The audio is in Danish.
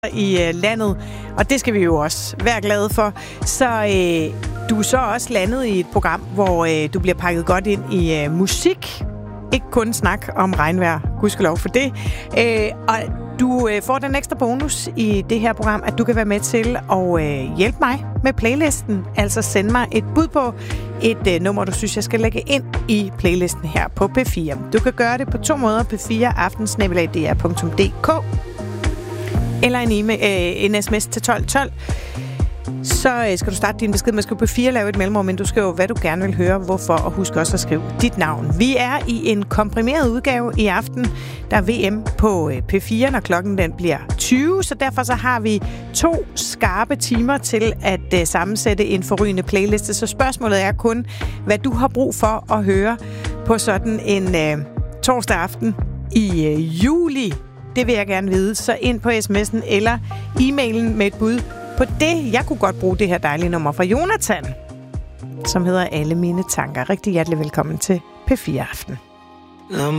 i landet, og det skal vi jo også være glade for. Så du er så også landet i et program, hvor du bliver pakket godt ind i musik. Ikke kun snak om regnvejr, gudskelov for det. Og du får den ekstra bonus i det her program, at du kan være med til at hjælpe mig med playlisten. Altså sende mig et bud på et nummer, du synes, jeg skal lægge ind i playlisten her på P4. Du kan gøre det på 2 måder. p4aften@dr.dk eller en sms til 1212. Så skal du starte din besked med at skrive på 4, lave et mellemrum, men du skriver, hvad du gerne vil høre, hvorfor, og husk også at skrive dit navn. Vi er i en komprimeret udgave i aften. Der er VM på P4, når klokken den bliver 20, så derfor så har vi 2 skarpe timer til at sammensætte en forrygende playliste. Så spørgsmålet er kun, hvad du har brug for at høre på sådan en torsdag aften i juli. Det vil jeg gerne vide. Så ind på sms'en eller e-mailen med et bud på det. Jeg kunne godt bruge det her dejlige nummer fra Jonathan, som hedder Alle mine tanker. Rigtig hjertelig velkommen til P4 Aften.